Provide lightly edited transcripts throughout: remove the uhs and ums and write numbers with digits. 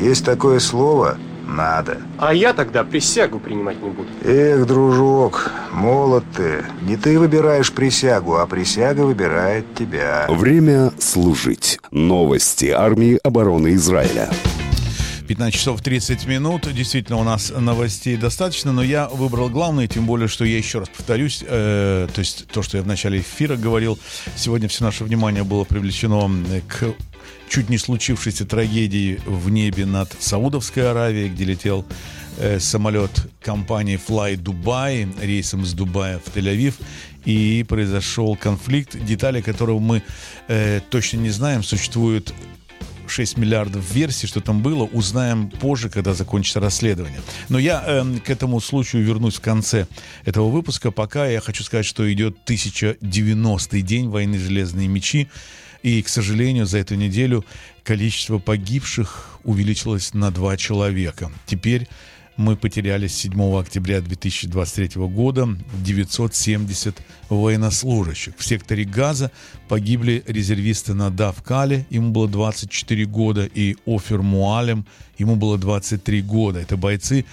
Есть такое слово «надо». А я тогда присягу принимать не буду. Эх, дружок, молод ты. Не ты выбираешь присягу, а присяга выбирает тебя. Время служить. Новости армии обороны Израиля. 15 часов 30 минут. Действительно, у нас новостей достаточно, но я выбрал главное, тем более, что я еще раз повторюсь, то есть то, что я в начале эфира говорил, сегодня все наше внимание было привлечено к чуть не случившейся трагедии в небе над Саудовской Аравией, где летел самолет компании Fly Dubai рейсом с Дубая в Тель-Авив, и произошел конфликт, детали которого мы точно не знаем. Существует 6 миллиардов версий, что там было, узнаем позже, когда закончится расследование. Но я к этому случаю вернусь в конце этого выпуска. Пока я хочу сказать, что идет 1090-й день войны «Железные мечи». И, к сожалению, за эту неделю количество погибших увеличилось на 2 человека. Теперь мы потеряли с 7 октября 2023 года 970 военнослужащих. В секторе Газа погибли резервисты Надав Кали, ему было 24 года, и Офер Муалем, ему было 23 года. Это бойцы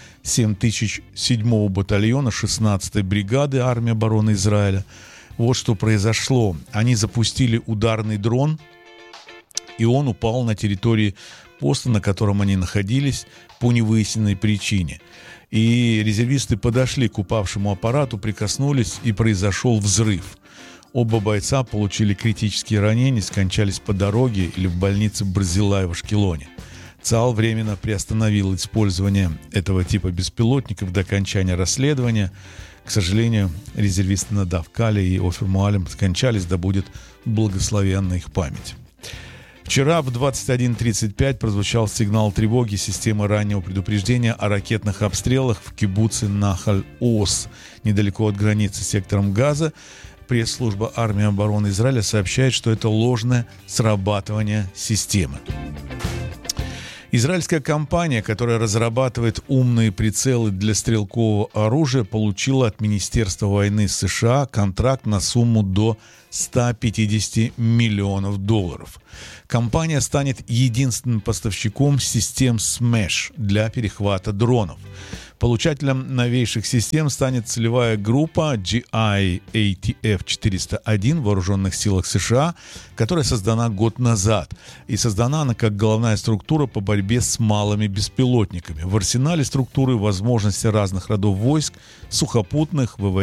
7007 батальона 16-й бригады армии обороны Израиля. Вот что произошло. Они запустили ударный дрон, и он упал на территории поста, на котором они находились, по невыясненной причине. И резервисты подошли к упавшему аппарату, прикоснулись, и произошел взрыв. Оба бойца получили критические ранения, скончались по дороге или в больнице Барзилай в Ашкелоне. ЦАЛ временно приостановил использование этого типа беспилотников до окончания расследования. К сожалению, резервисты Надав Кали и Офер Муалем скончались, да будет благословенна их память. Вчера в 21:35 прозвучал сигнал тревоги системы раннего предупреждения о ракетных обстрелах в кибуце Нахаль-Оз, недалеко от границы с сектором Газа. Пресс-служба армии обороны Израиля сообщает, что это ложное срабатывание системы. Израильская компания, которая разрабатывает умные прицелы для стрелкового оружия, получила от Министерства войны США контракт на сумму до $150 миллионов. Компания станет единственным поставщиком систем SMESH для перехвата дронов. Получателем новейших систем станет целевая группа GIATF-401 в Вооруженных силах США, которая создана год назад. И создана она как головная структура по борьбе с малыми беспилотниками. В арсенале структуры возможности разных родов войск, сухопутных, ВВС,